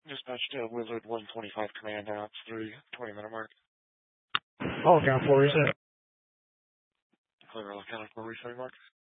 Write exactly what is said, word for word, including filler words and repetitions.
Dispatch to Wizard one twenty-five Command Ops three, twenty minute mark. All account for reset. Clear all accounted for resetting mark.